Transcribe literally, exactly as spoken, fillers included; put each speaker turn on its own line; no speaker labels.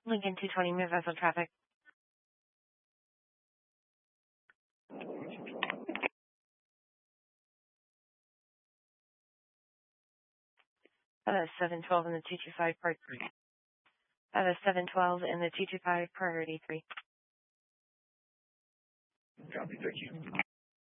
Lincoln two twenty, move vessel traffic. Uh, seven twelve in the two two five part three. Uh, seven twelve in the two two five priority three.
Copy, thank you.